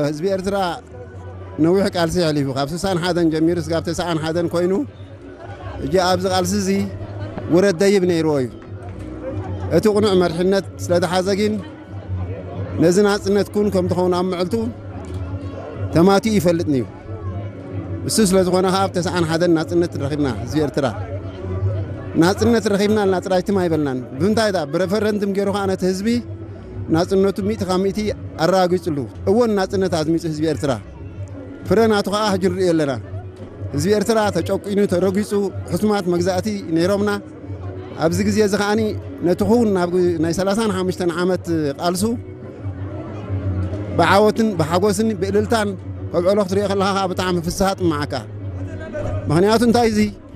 ህዝቢ ኤርትራ ነዊሕ ቃልሲ ሕሊፉ ካብ 61 ጀሚሩ እስካብ 91 ኮይኑ እጂ ኣብዚ ቃልሲ እዚ ውረድ ደይብ ነይርዎ እዩ እቲ ቁኑዕ መርሕነት ስለተሓዘ ግን ነዚ ናጽነት ኩን ከም ትኸውን ኣብ ምዕልቱ ተማቲኡ ይፈልጥኒ እዩ እሱ ስለ ዝኾነ ካብ 91 ናጽነት ረኺብና ህዝቢ ኤርትራ ናጽነት ረኺብና ናጽራይትም ኣይበልናን ብምንታይ ዳ ብሬፈረንድም ገይሩ ከዓ ነቲ ህዝቢ ናጽነቱ 100% ኣረጋጊጹሉ እወን ናጽነት ኣዝሚጹ ህዝቢ ኤርትራ ፍረናቱ ከዓ ሕጂ ንሪኦ ኣለና ህዝቢ ኤርትራ ተጨቂኑ ተረጊጹ ሕሱማት መግዛእቲ ነይሮምና ኣብዚ ግዜ እዚ ከዓኒ ነቲ ኹን ናብ ናይ 35 ዓመት ቃልሱ ብዓወትን ብሓጎስን ብእልልታን ከብዕሎ ክትሪኦ ከለኻ ብጣዕሚ ፍስሓ ጥማዓካ ምኽንያቱ እንታይ እዚ